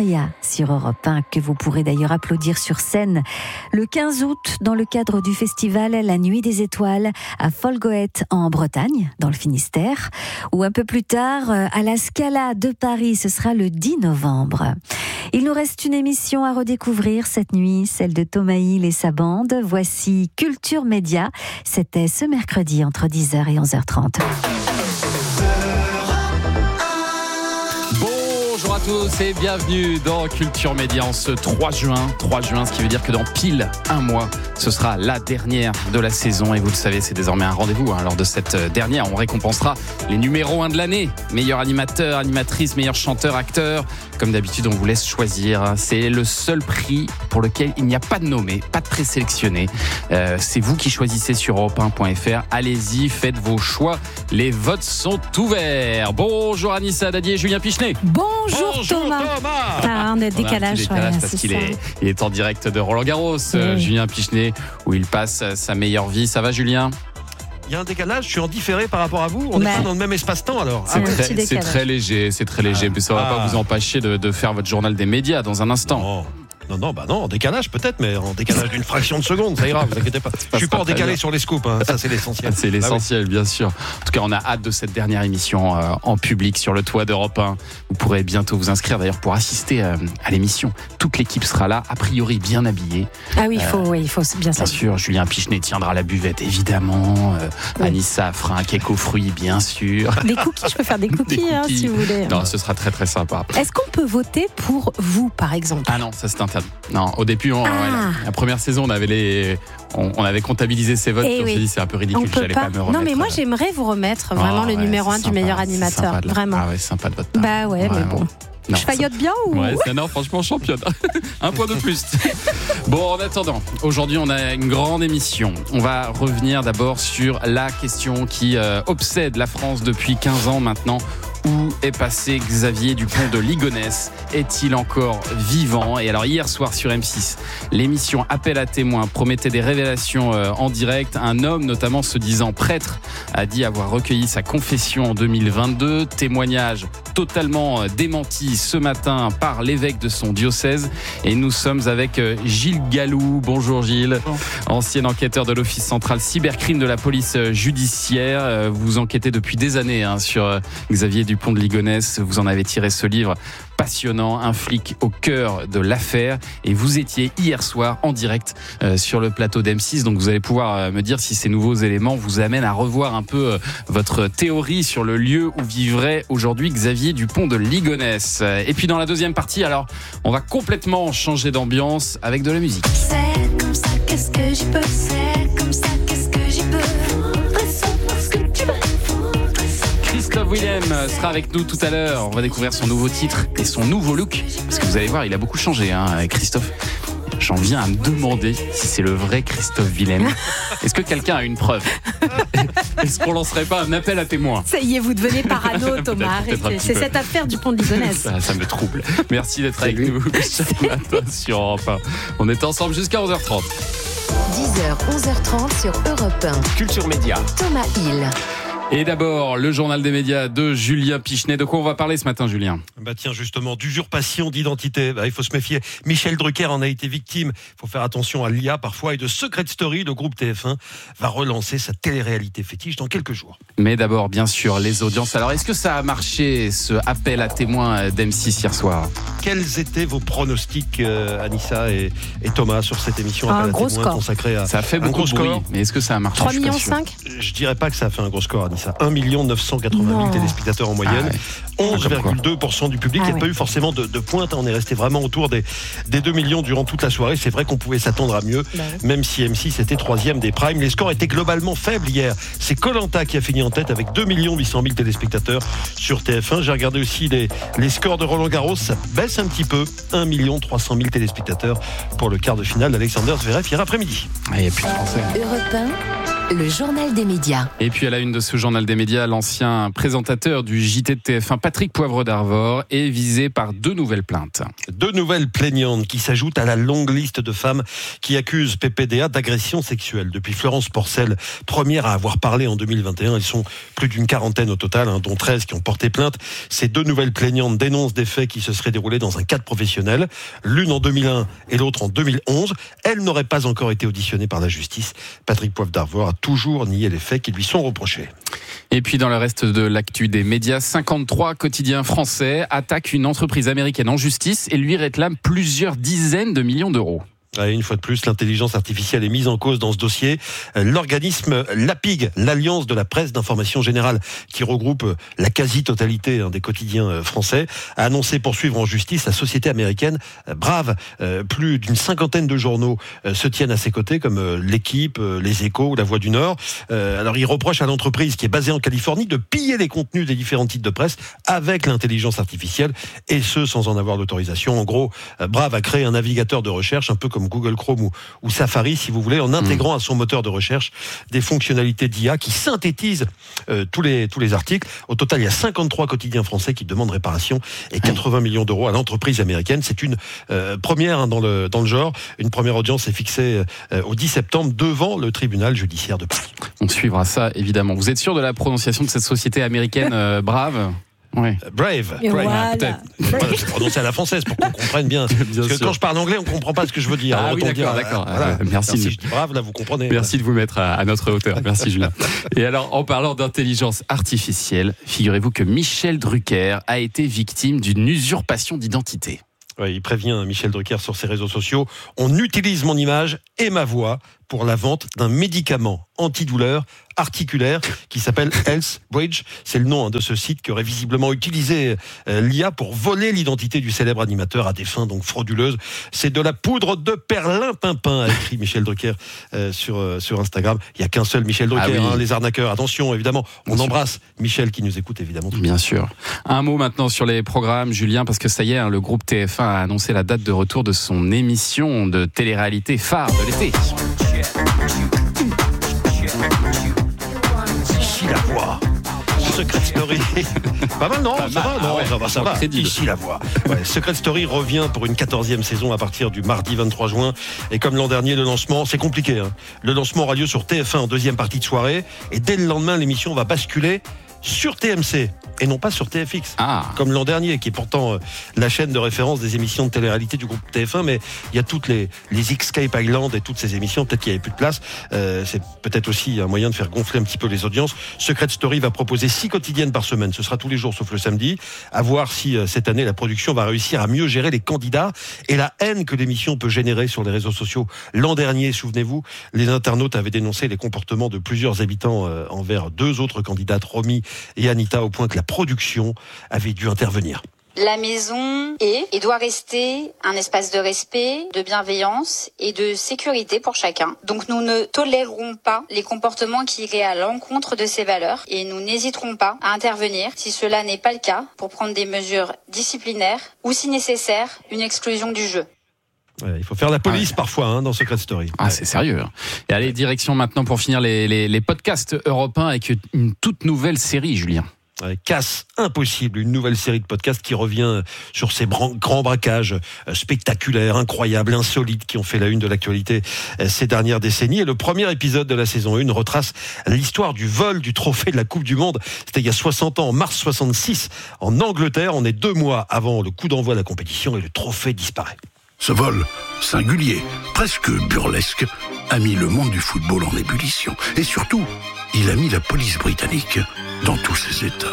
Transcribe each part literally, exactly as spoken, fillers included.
Gloria sur Europe un, que vous pourrez d'ailleurs applaudir sur scène le quinze août dans le cadre du festival La Nuit des Étoiles à Folgoët en Bretagne, dans le Finistère, ou un peu plus tard à la Scala de Paris, ce sera le dix novembre. Il nous reste une émission à redécouvrir cette nuit, celle de Thomas Hill et sa bande. Voici Culture Média, c'était ce mercredi entre dix heures et onze heures trente. Bonjour à tous et bienvenue dans Culture Média en ce trois juin. trois juin, ce qui veut dire que dans pile un mois, ce sera la dernière de la saison. Et vous le savez, c'est désormais un rendez-vous. Hein. Lors de cette dernière, on récompensera les numéros un de l'année. Meilleur animateur, animatrice, meilleur chanteur, acteur. Comme d'habitude, on vous laisse choisir. C'est le seul prix pour lequel il n'y a pas de nommé, pas de présélectionné. Euh, c'est vous qui choisissez sur europe un point f r. Allez-y, faites vos choix. Les votes sont ouverts. Bonjour Anissa Dadier et Julien Pichenet. Bonjour, Bonjour Thomas. Thomas. Ah, on a décalage, on a un petit décalage ouais, parce c'est qu'il ça. est, il est en direct de Roland Garros. Oui. Euh, Julien Pichenet, où il passe sa meilleure vie. Ça va, Julien ? Il y a un décalage, je suis en différé par rapport à vous. On Bah. est pas dans le même espace-temps alors. C'est C'est un très, petit c'est décalage. très léger, c'est très léger, mais ça va Ah. pas vous empêcher de, de faire votre journal des médias dans un instant. Non. Non, non, bah non, en décalage peut-être, mais en décalage d'une fraction de seconde, ça ira, vous inquiétez pas. Je suis pas en très décalé bien. sur les scoops, hein, ça c'est l'essentiel. C'est l'essentiel, bien sûr. En tout cas, on a hâte de cette dernière émission euh, en public sur le toit d'Europe un. Vous pourrez bientôt vous inscrire d'ailleurs pour assister euh, à l'émission. Toute l'équipe sera là, a priori bien habillée. Ah oui, il faut, oui, il faut bien ça. Bien sûr, Julien Pichenet tiendra la buvette, évidemment. Euh, Oui. Anissa fera un cake aux fruits, bien sûr. Des cookies, je peux faire des cookies, Des hein, cookies. si vous voulez. Non, ce sera très très sympa. Est-ce qu'on peut voter pour vous, par exemple ? Ah non, ça c'est interdit. Non, au début, on, Ah. ouais, la, la première saison, on avait les, on, on avait comptabilisé ces votes. Eh Et on oui. s'est dit c'est un peu On ridicule, peut j'allais pas. pas me remettre. Non, mais moi euh, j'aimerais vous remettre vraiment oh, le ouais, numéro c'est un du sympa, meilleur c'est animateur. sympa de la- Vraiment. Ah ouais, c'est sympa de votre part. Bah ouais, mais Vraiment. bon. Non, Je faillote bien ou Ouais, c'est, non, franchement, championne. Un point de plus. Bon, en attendant, aujourd'hui, on a une grande émission. On va revenir d'abord sur la question qui euh, obsède la France depuis quinze ans maintenant. Où est passé Xavier Dupont de Ligonnès ? Est-il encore vivant ? Et alors hier soir sur M six, l'émission Appel à témoins promettait des révélations euh, en direct. Un homme, notamment se disant prêtre, a dit avoir recueilli sa confession en deux mille vingt-deux. Témoignage totalement euh, démenti ce matin par l'évêque de son diocèse. Et nous sommes avec euh, Gilles Gallou. Bonjour Gilles, Bonjour. Ancien enquêteur de l'Office central cybercrime de la police euh, judiciaire. Euh, Vous enquêtez depuis des années hein, sur euh, Xavier Dupont Dupont de Ligonnès. Vous en avez tiré ce livre passionnant, un flic au cœur de l'affaire. Et vous étiez hier soir en direct euh, sur le plateau d'M six. Donc vous allez pouvoir euh, me dire si ces nouveaux éléments vous amènent à revoir un peu euh, votre théorie sur le lieu où vivrait aujourd'hui Xavier Dupont de Ligonnès. Et puis dans la deuxième partie, alors on va complètement changer d'ambiance avec de la musique. C'est comme ça, qu'est-ce que j'y peux? C'est comme ça, qu'est-ce que j'y peux? Faudrait savoir ce que tu veux. Faudrait savoir. Christophe Willem sera avec nous tout à l'heure. On va découvrir son nouveau titre et son nouveau look. Parce que vous allez voir, il a beaucoup changé, hein, Christophe. J'en viens à me demander si c'est le vrai Christophe Willem. Est-ce que quelqu'un a une preuve? Est-ce qu'on lancerait pas un appel à témoins? Ça y est, vous devenez parano, Thomas. Peut-être- peut-être un Arrêtez. petit C'est peu. cette affaire du pont de Ligonnès. Ça, ça me trouble. Merci d'être avec nous chaque matin sur Europe un. On est ensemble jusqu'à onze heures trente. dix heures, onze heures trente sur Europe un. Culture Média. Thomas Hill. Et d'abord, le journal des médias de Julien Pichenet. De quoi on va parler ce matin, Julien? Bah tiens, justement, d'usurpation d'identité. Bah, il faut se méfier. Michel Drucker en a été victime. Il faut faire attention à l'I A parfois. Et de Secret Story, le groupe T F un va relancer sa télé-réalité fétiche dans quelques jours. Mais d'abord, bien sûr, les audiences. Alors, est-ce que ça a marché, ce appel à témoins d'M six hier soir? Quels étaient vos pronostics, euh, Anissa et, et Thomas, sur cette émission Un Appel à gros témoins score. consacrée à Ça a fait un beaucoup gros de bruit, score. mais est-ce que ça a marché? trois Je suis pas millions sûr. cinq. Je dirais pas que ça a fait un gros score, Anissa. un million neuf cent quatre-vingt mille Non. téléspectateurs en moyenne. Ah ouais. onze virgule deux pour cent du public. Ah Il n'y a pas ouais. eu forcément de, de pointe. On est resté vraiment autour des, des deux millions durant toute la soirée. C'est vrai qu'on pouvait s'attendre à mieux, Bah même si M six était troisième des primes. Les scores étaient globalement faibles hier. C'est Koh Lanta qui a fini en tête avec deux millions huit cent mille téléspectateurs sur T F un. J'ai regardé aussi les, les scores de Roland Garros. Ça baisse un petit peu. un million trois cent mille téléspectateurs pour le quart de finale d'Alexander Zverev hier après-midi. Ah, il n'y a plus de français. Europe un, Le journal des médias. Et puis à la une de ce journal des médias, l'ancien présentateur du J T de T F un, Patrick Poivre d'Arvor, est visé par deux nouvelles plaintes. Deux nouvelles plaignantes qui s'ajoutent à la longue liste de femmes qui accusent P P D A d'agression sexuelle. Depuis Florence Porcel, première à avoir parlé en deux mille vingt et un, ils sont plus d'une quarantaine au total, hein, dont treize qui ont porté plainte. Ces deux nouvelles plaignantes dénoncent des faits qui se seraient déroulés dans un cadre professionnel, l'une en deux mille un et l'autre en deux mille onze. Elles n'auraient pas encore été auditionnées par la justice. Patrick Poivre d'Arvor a toujours nié les faits qui lui sont reprochés. Et puis dans le reste de l'actu des médias, cinquante-trois quotidiens français attaquent une entreprise américaine en justice et lui réclament plusieurs dizaines de millions d'euros. Une fois de plus, l'intelligence artificielle est mise en cause dans ce dossier. L'organisme l'APIG, l'Alliance de la presse d'information générale, qui regroupe la quasi-totalité des quotidiens français, a annoncé poursuivre en justice la société américaine Brave. Plus d'une cinquantaine de journaux se tiennent à ses côtés, comme L'Équipe, Les Échos ou La Voix du Nord. Alors, il reproche à l'entreprise, qui est basée en Californie, de piller les contenus des différents titres de presse avec l'intelligence artificielle, et ce, sans en avoir l'autorisation. En gros, Brave a créé un navigateur de recherche, un peu comme Google Chrome ou, ou Safari, si vous voulez, en intégrant mmh. à son moteur de recherche des fonctionnalités d'I A qui synthétisent euh, tous les tous les articles. Au total, il y a cinquante-trois quotidiens français qui demandent réparation et quatre-vingts millions d'euros à l'entreprise américaine. C'est une euh, première hein, dans le dans le genre. Une première audience est fixée euh, au dix septembre devant le tribunal judiciaire de Paris. On suivra ça, évidemment. Vous êtes sûr de la prononciation de cette société américaine euh, Brave ? Oui. Brave, Et Brave. voilà. Peut-être. Voilà, je vais prononcer à la française pour qu'on comprenne bien. bien Parce que sûr. Quand je parle anglais, on ne comprend pas ce que je veux dire. Ah Alors, oui, d'accord, dire, d'accord. Voilà. Euh, merci. Alors, si je dis brave, là, vous comprenez. Merci de vous mettre à, à notre hauteur. Merci, Julien. Et alors, en parlant d'intelligence artificielle, figurez-vous que Michel Drucker a été victime d'une usurpation d'identité. Ouais, il prévient Michel Drucker sur ses réseaux sociaux. On utilise mon image et ma voix pour la vente d'un médicament antidouleur articulaire qui s'appelle Health Bridge. C'est le nom hein, de ce site qui aurait visiblement utilisé euh, l'I A pour voler l'identité du célèbre animateur à des fins donc frauduleuses. C'est de la poudre de perlimpinpin, a écrit Michel Drucker euh, sur euh, sur Instagram. Il y a qu'un seul Michel Drucker, ah oui. hein, les arnaqueurs. Attention, évidemment, on Bien embrasse sûr. Michel qui nous écoute évidemment. Bien sûr. Un mot maintenant sur les programmes, Julien, parce que ça y est, hein, le groupe T F un a annoncé la date de retour de son émission de télé-réalité phare de l'été. Ici la voix. Secret Story. Pas mal, non? Pas ça mal. va, non, ah ouais, ça va, ça va. Crédible. Ici la voix. Ouais, Secret Story revient pour une quatorzième saison à partir du mardi vingt-trois juin. Et comme l'an dernier, le lancement, c'est compliqué. Hein. Le lancement aura lieu sur T F un en deuxième partie de soirée. Et dès le lendemain, l'émission va basculer sur T M C et non pas sur T F X, ah. comme l'an dernier, qui est pourtant euh, la chaîne de référence des émissions de télé-réalité du groupe T F un, mais il y a toutes les, les Escape Island et toutes ces émissions, peut-être qu'il n'y avait plus de place, euh, c'est peut-être aussi un moyen de faire gonfler un petit peu les audiences. Secret Story va proposer six quotidiennes par semaine, ce sera tous les jours sauf le samedi, à voir si euh, cette année la production va réussir à mieux gérer les candidats et la haine que l'émission peut générer sur les réseaux sociaux. L'an dernier, souvenez-vous, les internautes avaient dénoncé les comportements de plusieurs habitants euh, envers deux autres candidates, Romy et Anita, au point que la production avait dû intervenir. La maison est et doit rester un espace de respect, de bienveillance et de sécurité pour chacun. Donc nous ne tolérerons pas les comportements qui iraient à l'encontre de ces valeurs et nous n'hésiterons pas à intervenir si cela n'est pas le cas pour prendre des mesures disciplinaires ou si nécessaire une exclusion du jeu. Ouais, il faut faire la police ouais. parfois hein, dans Secret Story. Ah, c'est sérieux. Et allez, direction maintenant pour finir les, les, les podcasts européens avec une toute nouvelle série, Julien. Ouais, Casse Impossible, une nouvelle série de podcasts qui revient sur ces bran- grands braquages euh, spectaculaires, incroyables, insolites qui ont fait la une de l'actualité euh, ces dernières décennies. Et le premier épisode de la saison un retrace l'histoire du vol du trophée de la Coupe du Monde. C'était il y a soixante ans, en mars soixante-six, en Angleterre. On est deux mois avant le coup d'envoi de la compétition et le trophée disparaît. Ce vol, singulier, presque burlesque, a mis le monde du football en ébullition. Et surtout, il a mis la police britannique dans tous ses états.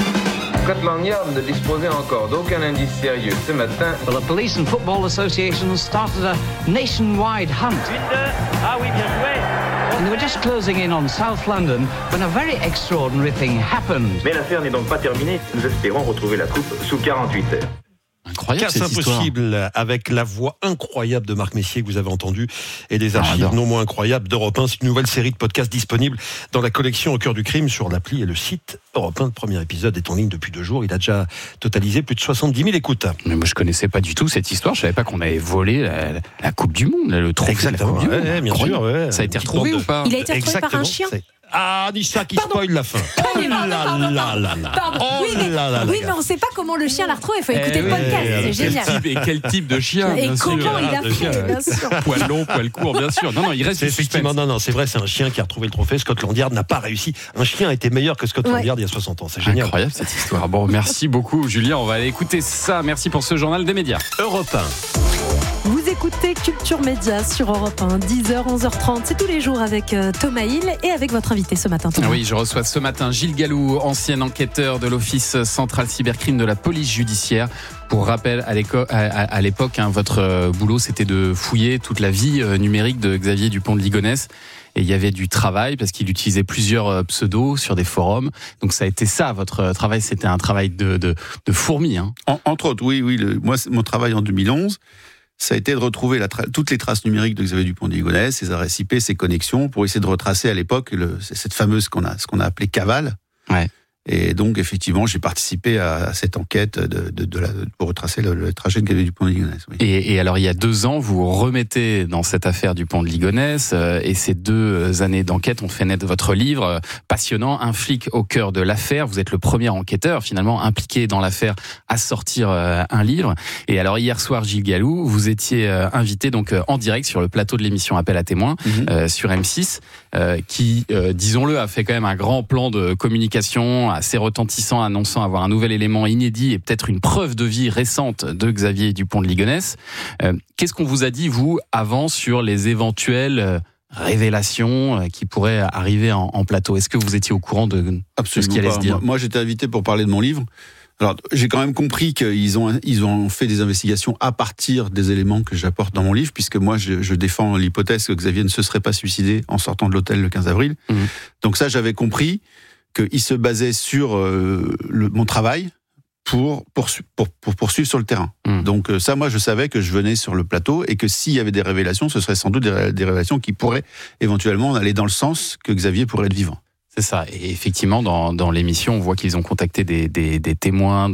Scotland Yard ne disposait encore d'aucun indice sérieux ce matin. Well, the Police and Football Association started a nationwide hunt. Ah oui, bien joué. And they were just closing in on South London when a very extraordinary thing happened. Mais l'affaire n'est donc pas terminée. Nous espérons retrouver la coupe sous quarante-huit heures. Incroyable Casse cette histoire. impossible avec la voix incroyable de Marc Messier que vous avez entendu et des archives Ah, non moins incroyables d'Europe un. C'est une nouvelle série de podcasts disponible dans la collection Au cœur du crime sur l'appli et le site Europe un. Le premier épisode est en ligne depuis deux jours. Il a déjà totalisé plus de soixante-dix mille écoutes. Mais moi je connaissais pas du tout cette histoire. Je savais pas qu'on avait volé la, la Coupe du Monde, le trophée Exactement, de la Coupe du ouais, Monde. bien sûr. Ouais. Ça a été retrouvé ou pas? Il a été retrouvé par un chien. C'est... Ah, dis ça qui spoil la fin. Oh là là là là là. Pardon. Oh oui, mais, là là là oui, là. mais on ne sait pas comment le chien l'a retrouvé. Il faut écouter Eh le oui, podcast, eh, c'est quel génial. Type, et quel type de chien, Et bien comment sûr. il a de fait, chien. bien sûr. Poil long, poil court, bien sûr. Non, non, il reste C'est du effectivement, suspense. non, non, c'est vrai, c'est un chien qui a retrouvé le trophée. Scotland Yard n'a pas réussi. Un chien a été meilleur que Scotland Ouais. Yard il y a soixante ans. C'est génial. Incroyable cette histoire. Bon, merci beaucoup, Julien. On va aller écouter ça. Merci pour ce journal des médias. Europe un. Vous écoutez Culture Média sur Europe un, dix heures, onze heures trente. C'est tous les jours avec euh, Thomas Hill et avec votre invité ce matin, Thomas. Oui, je reçois ce matin Gilles Gallou, ancien enquêteur de l'Office central cybercrime de la police judiciaire. Pour rappel, à, l'éco- à, à, à l'époque, hein, votre euh, boulot, c'était de fouiller toute la vie euh, numérique de Xavier Dupont de Ligonnès. Et il y avait du travail parce qu'il utilisait plusieurs euh, pseudos sur des forums. Donc ça a été ça, votre euh, travail, c'était un travail de, de, de fourmi. Hein. En, entre autres, oui, oui. Le, moi, c'est- mon travail en deux mille onze, ça a été de retrouver la tra- toutes les traces numériques de Xavier Dupont de Ligonnès, ses adresses I P, ses connexions, pour essayer de retracer à l'époque le, cette fameuse qu'on a, ce qu'on a appelé cavale. Ouais. Et donc, effectivement, j'ai participé à cette enquête de, de, de la, pour retracer le, le trajet de Xavier Dupont de Ligonnès. Oui. Et, et alors, il y a deux ans, vous vous remettez dans cette affaire Dupont de Ligonnès, euh, et ces deux années d'enquête ont fait naître votre livre euh, passionnant, Un flic au cœur de l'affaire. Vous êtes le premier enquêteur, finalement, impliqué dans l'affaire à sortir euh, un livre. Et alors, hier soir, Gilles Gallou, vous étiez euh, invité donc euh, en direct sur le plateau de l'émission Appel à témoins, Mm-hmm. euh, sur M six, euh, qui, euh, disons-le, a fait quand même un grand plan de communication assez retentissant, annonçant avoir un nouvel élément inédit et peut-être une preuve de vie récente de Xavier Dupont de Ligonnès. Euh, qu'est-ce qu'on vous a dit, vous, avant, sur les éventuelles euh, révélations euh, qui pourraient arriver en, en plateau? Est-ce que vous étiez au courant de, de ce qui allait pas. se dire? Moi, moi, j'étais invité pour parler de mon livre. Alors, j'ai quand même compris qu'ils ont, ils ont fait des investigations à partir des éléments que j'apporte dans mon livre, puisque moi, je, je défends l'hypothèse que Xavier ne se serait pas suicidé en sortant de l'hôtel le quinze avril. Mmh. Donc ça, j'avais compris qu'ils se basaient sur euh, le, mon travail pour, pour, pour, pour poursuivre sur le terrain. Mmh. Donc ça, moi, je savais que je venais sur le plateau et que s'il y avait des révélations, ce seraient sans doute des, ré- des révélations qui pourraient éventuellement aller dans le sens que Xavier pourrait être vivant. C'est ça. Et effectivement, dans, dans l'émission, on voit qu'ils ont contacté des, des, des témoins